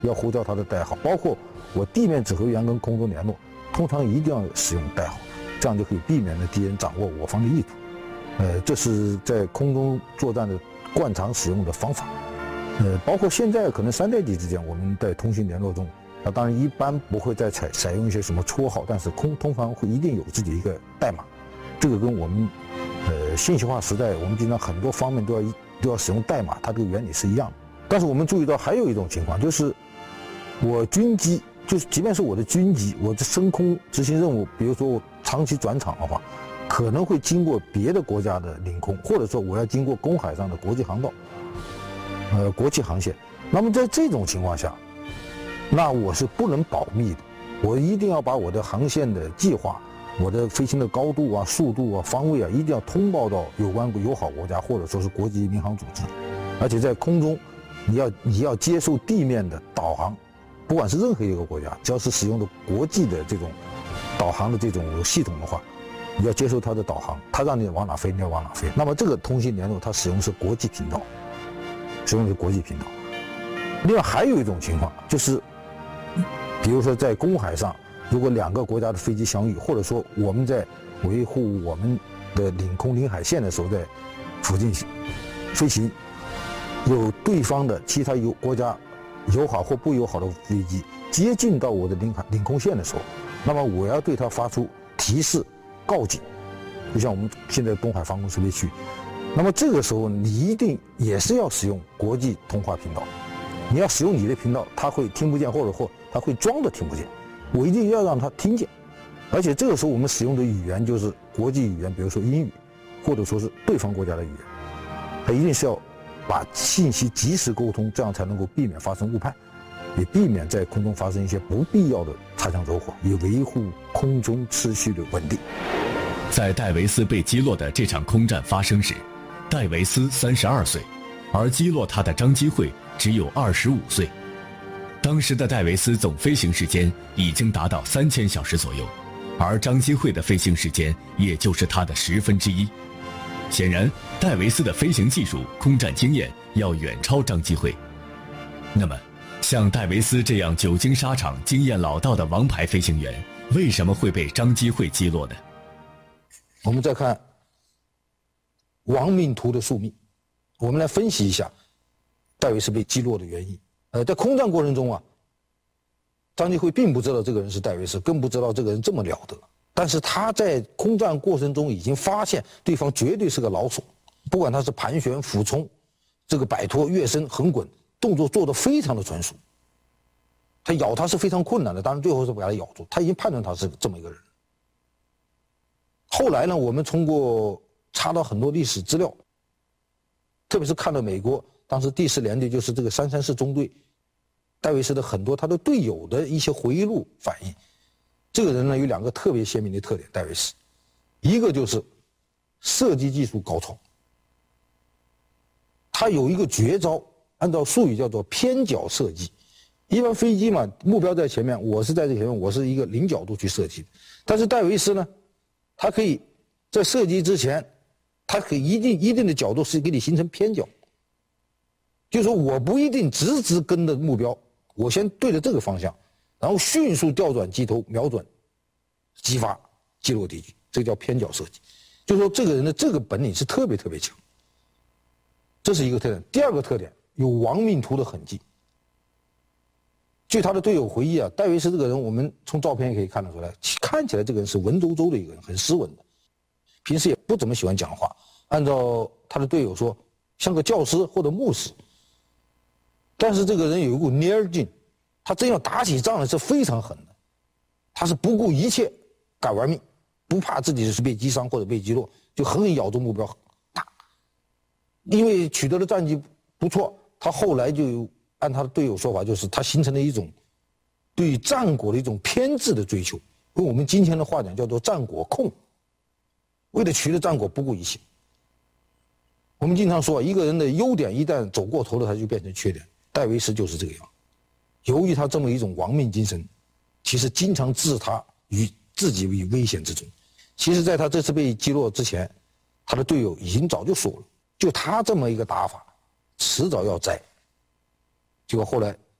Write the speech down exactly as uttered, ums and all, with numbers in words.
要呼叫他的代号，包括我地面指挥员跟空中联络，通常一定要使用代号，这样就可以避免了敌人掌握我方的意图。呃，这是在空中作战的惯常使用的方法。呃，包括现在可能三代机之间，我们在通信联络中，啊，当然一般不会再采采用一些什么绰号，但是空通常会一定有自己一个代码。这个跟我们呃信息化时代，我们经常很多方面都要都要使用代码，它这个原理是一样的。但是我们注意到还有一种情况，就是我军机，就是即便是我的军机，我的升空执行任务，比如说我长期转场的话，可能会经过别的国家的领空，或者说我要经过公海上的国际航道，呃，国际航线。那么在这种情况下，那我是不能保密的，我一定要把我的航线的计划、我的飞行的高度啊、速度啊、方位啊，一定要通报到有关友好国家或者说是国际民航组织。而且在空中，你要你要接受地面的导航，不管是任何一个国家，只要是使用的国际的这种导航的这种系统的话，你要接受它的导航，它让你往哪飞，你要往哪飞。那么这个通信联络它使用的是国际频道，使用的是国际频道。另外还有一种情况就是，比如说在公海上，如果两个国家的飞机相遇，或者说我们在维护我们的领空领海线的时候，在附近飞行，有对方的其他有国家友好或不友好的飞机接近到我的领海领空线的时候，那么我要对它发出提示告警，就像我们现在东海防空识别区。那么这个时候你一定也是要使用国际通话频道，你要使用你的频道，它会听不见，或者或它会装的听不见，我一定要让它听见。而且这个时候我们使用的语言就是国际语言，比如说英语，或者说是对方国家的语言，它一定是要把信息及时沟通，这样才能够避免发生误判，也避免在空中发生一些不必要的擦枪走火，以维护空中秩序的稳定。 在戴维斯被击落的这场空战发生时，戴维斯三十二岁，而击落他的张基会只有二十五岁。当时的戴维斯总飞行时间已经达到三千小时左右，而张基会的飞行时间也就是他的十分之一。显然，戴维斯的飞行技术、空战经验要远超张基会。那么，像戴维斯这样久经沙场、经验老道的王牌飞行员，为什么会被张基会击落呢？ 我们再看亡命徒的宿命，我们来分析一下戴维斯被击落的原因。呃，在空战过程中啊，张基会并不知道这个人是戴维斯，更不知道这个人这么了得。但是他在空战过程中已经发现对方绝对是个老手，不管他是盘旋、俯冲、这个摆脱、跃升、横滚，动作做得非常的纯熟。他咬他是非常困难的，当然最后是把他咬住。他已经判断他是这么一个人。后来呢，我们通过查到很多历史资料，特别是看到美国当时第四联队就是这个三三四中队戴维斯的很多他的队友的一些回忆录反映，这个人呢有两个特别鲜明的特点，戴维斯，一个就是射击技术高超，他有一个绝招，按照术语叫做偏角射击。一般飞机嘛，目标在前面，我是在这前面，我是一个零角度去射击，但是戴维斯呢，他可以在射击之前，他可以一定一定的角度是给你形成偏角，就是说我不一定直直跟着目标，我先对着这个方向，然后迅速调转机头，瞄准击发击落敌机，这个叫偏角射击。就是说这个人的这个本领是特别特别强，这是一个特点。第二个特点，有亡命徒的痕迹。据他的队友回忆啊，戴维斯这个人，我们从照片也可以看得出来，看起来这个人是文绉绉的一个人，很斯文的，平时也不怎么喜欢讲话。按照他的队友说，像个教师或者牧师。但是这个人有一股蔫儿劲，他真要打起仗来是非常狠的，他是不顾一切敢玩命，不怕自己是被击伤或者被击落，就狠狠咬住目标打。因为取得的战绩不错，他后来就按他的队友说法，就是他形成了一种对战果的一种偏执的追求，用我们今天的话讲叫做战果控，为了取得战果不顾一切。我们经常说，一个人的优点一旦走过头了，他就变成缺点。戴维斯就是这个样。由于他这么一种亡命精神，其实经常置他于自己于危险之中。其实在他这次被击落之前，他的队友已经早就说了，就他这么一个打法，迟早要栽。结果后来